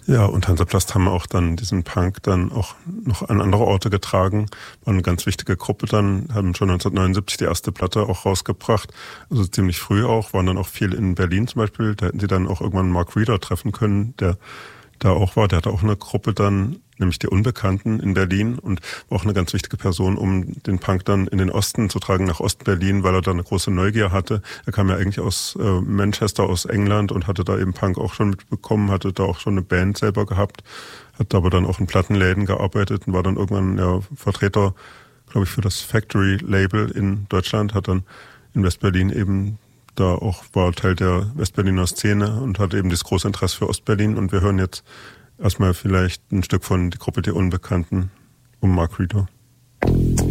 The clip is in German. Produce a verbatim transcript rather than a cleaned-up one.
Ja, und Hansaplast haben auch dann diesen Punk dann auch noch an andere Orte getragen. War eine ganz wichtige Gruppe dann, haben schon neunzehnhundertneunundsiebzig die erste Platte auch rausgebracht. Also ziemlich früh auch, waren dann auch viel in Berlin zum Beispiel. Da hätten sie dann auch irgendwann Mark Reeder treffen können, der da auch war. Der hatte auch eine Gruppe dann, nämlich die Unbekannten in Berlin, und war auch eine ganz wichtige Person, um den Punk dann in den Osten zu tragen, nach Ostberlin, weil er da eine große Neugier hatte. Er kam ja eigentlich aus äh, Manchester, aus England, und hatte da eben Punk auch schon mitbekommen, hatte da auch schon eine Band selber gehabt, hat aber dann auch in Plattenläden gearbeitet und war dann irgendwann ja, Vertreter, glaube ich, für das Factory-Label in Deutschland, hat dann in Westberlin eben da auch, war Teil der Westberliner Szene und hatte eben das große Interesse für Ostberlin. Und wir hören jetzt erstmal vielleicht ein Stück von die Gruppe der Unbekannten um Mark Reeder.